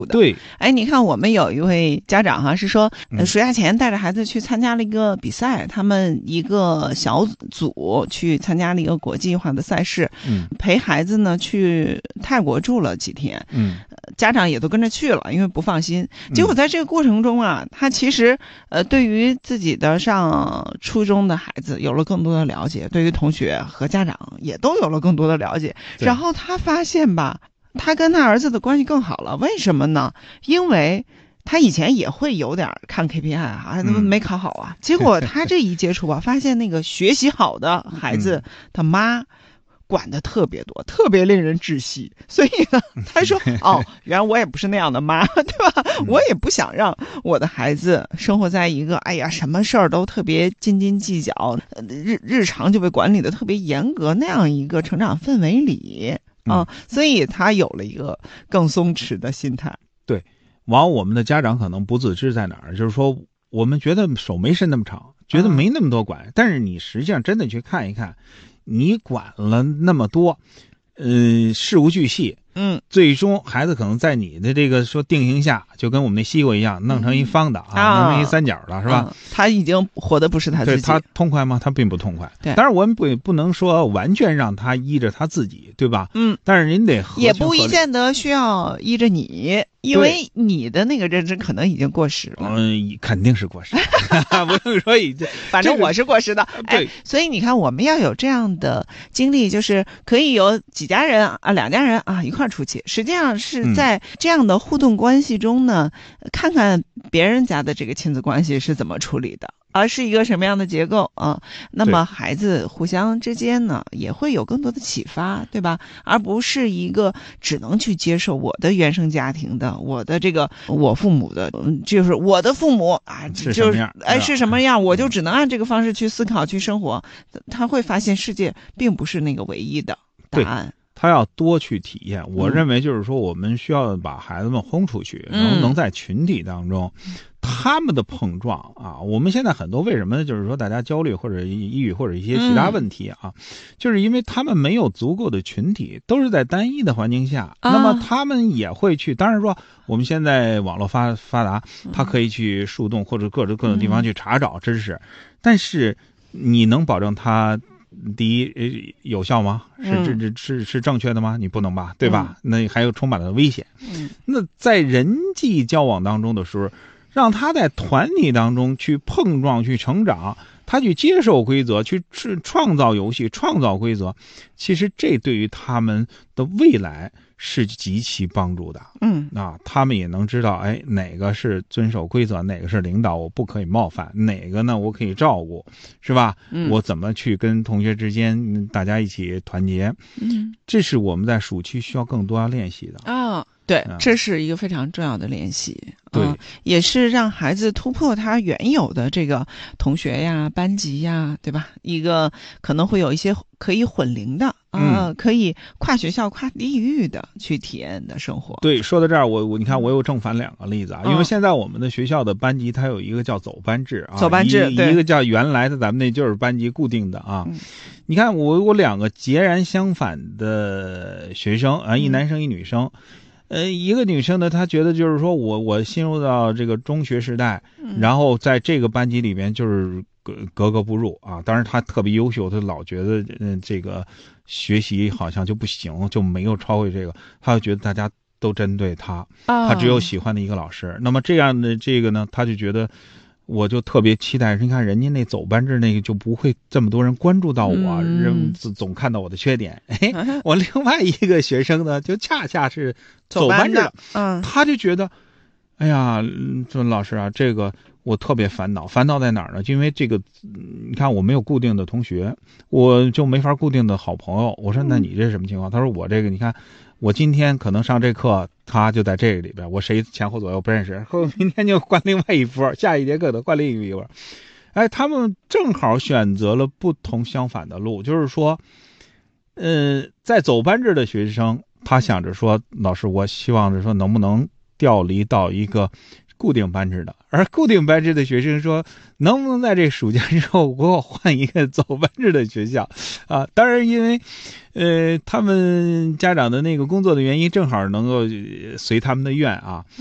的。 对， 哎，你看我们有一位家长哈，是说暑假前带着孩子去参加了一个比赛，他们一个小组去参加了一个国际化的赛事，陪孩子呢去泰国住了几天，家长也都跟着去了，因为不放心。结果在这个过程中啊，他其实对于自己的上初中的孩子有了更多的了解，对于同学和家长也都有了更多的了解。然后他发现吧，他跟他儿子的关系更好了。为什么呢？因为他以前也会有点看 KPI 啊，没考好啊。结果他这一接触吧，发现那个学习好的孩子，他妈管的特别多，特别令人窒息。所以呢，他说哦，原来我也不是那样的妈，对吧？我也不想让我的孩子生活在一个哎呀什么事儿都特别斤斤计较，日常就被管理的特别严格那样一个成长氛围里。所以他有了一个更松弛的心态。 对，我们的家长可能不自知在哪儿，就是说我们觉得手没伸那么长，觉得没那么多管，但是你实际上真的去看一看，你管了那么多，事无巨细，最终孩子可能在你的这个说定型下，就跟我们那西瓜一样，弄成一方的弄成一三角的，是吧？ 他已经活的不是他自己。 对，他痛快吗？他并不痛快。 对， 当然我们不能说完全让他依着他自己，对吧？但是您得也不一见得需要依着你，因为你的那个认知可能已经过时了。 肯定是过时，不用说已经， 反正我是过时的。 对， 所以你看，我们要有这样的经历，就是可以有几家人啊，两家人啊一块出去，实际上是在这样的互动关系中呢，看看别人家的这个亲子关系是怎么处理的。而是一个什么样的结构啊？那么孩子互相之间呢，也会有更多的启发，对吧？而不是一个只能去接受我的原生家庭的，我的这个我父母的，就是我的父母啊， 是什么样？ 是什么样，我就只能按这个方式去思考、去生活。他会发现世界并不是那个唯一的答案。 他要多去体验。我认为就是说，我们需要把孩子们轰出去，能在群体当中，他们的碰撞啊。我们现在很多为什么就是说大家焦虑或者抑郁或者一些其他问题啊，就是因为他们没有足够的群体，都是在单一的环境下，那么他们也会去。当然说，我们现在网络发达，他可以去树洞或者各种地方去查找知识，但是你能保证他第一有效吗？是正确的吗？你不能吧，对吧？那还有充满了危险。那在人际交往当中的时候，让他在团体当中去碰撞、去成长，他去接受规则，去创造游戏、创造规则，其实这对于他们的未来是极其帮助的。他们也能知道，哎，哪个是遵守规则，哪个是领导，我不可以冒犯，哪个呢我可以照顾，是吧？我怎么去跟同学之间大家一起团结？这是我们在暑期需要更多要练习的。 对，这是一个非常重要的练习。 对， 也是让孩子突破他原有的这个同学呀、班级呀，对吧？一个可能会有一些可以混龄的可以跨学校、跨地域的去体验的生活。 对，说到这儿，你看我有正反两个例子啊，因为现在我们的学校的班级它有一个叫走班制啊， 走班制， 一个叫原来的咱们那就是班级固定的啊。你看我两个截然相反的学生啊，一男生一女生。一个女生呢，她觉得就是说我进入到这个中学时代，然后在这个班级里面就是格格不入啊。当然她特别优秀，她老觉得这个学习好像就不行，就没有超过这个，她就觉得大家都针对她，她只有喜欢的一个老师。那么这样的这个呢，她就觉得。我就特别期待，你看人家那走班制那个就不会这么多人关注到我，总看到我的缺点。我另外一个学生呢，就恰恰是走班制的，他就觉得，哎呀，说老师啊，这个我特别烦恼在哪儿呢？因为这个，你看我没有固定的同学，我就没法固定的好朋友。我说那你这是什么情况？他说我这个，你看我今天可能上这课。他就在这个里边，我谁前后左右不认识，明天就换另外一波，下一节课的换另一波。哎，他们正好选择了不同相反的路，就是说，在走班制的学生，他想着说，老师，我希望着说，能不能调离到一个固定班制的，而固定班制的学生说，能不能在这暑假之后给我换一个走班制的学校啊？当然，因为他们家长的那个工作的原因，正好能够随他们的愿啊。